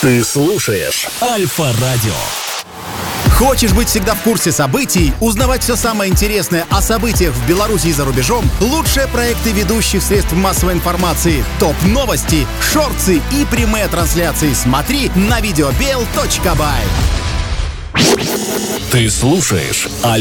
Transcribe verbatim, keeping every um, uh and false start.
Ты слушаешь Альфа-радио. Хочешь быть всегда в курсе событий, узнавать все самое интересное о событиях в Беларуси и за рубежом? Лучшие проекты ведущих средств массовой информации, топ-новости, шорты и прямые трансляции смотри на видеобел точка бай. Ты слушаешь Альфа-радио.